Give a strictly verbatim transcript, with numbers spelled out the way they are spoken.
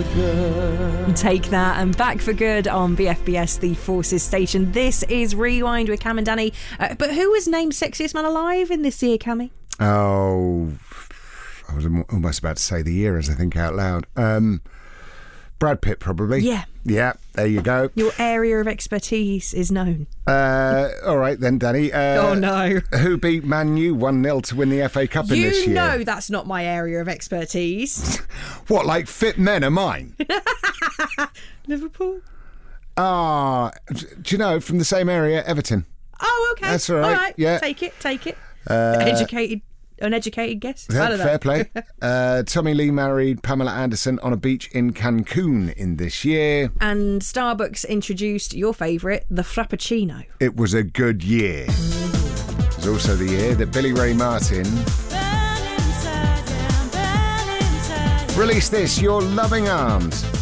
good. Take that and Back for Good on B F B S, the Forces station. This is Rewind with Cam and Danny. Uh, but who was named Sexiest Man Alive in this year, Cammy? Oh, I was almost about to say the year as I think out loud. Um, Brad Pitt, probably. Yeah. Yeah, there you go. Your area of expertise is known. Uh, all right then, Danny. Uh, oh, no. Who beat Man U one nil to win the F A Cup in this year? You know that's not my area of expertise. What, like fit men are mine? Liverpool? Ah, do you know, from the same area, Everton. Oh, okay. That's all right. All right. Yeah. Take it, take it. Uh, Educated, uneducated guess. Yeah, I don't know. fair play. uh, Tommy Lee married Pamela Anderson on a beach in Cancun in this year. And Starbucks introduced your favourite, the Frappuccino. It was a good year. It was also the year that Billy Ray Martin released this, Your Loving Arms.